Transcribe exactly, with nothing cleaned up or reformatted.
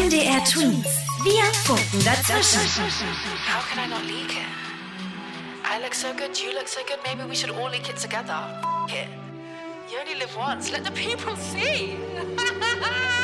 M D R Tweens. Wir funken dazwischen. How can I not leak it? I look so good, you look so good, maybe we should all leak it together. F- it. You only live once, let the people see.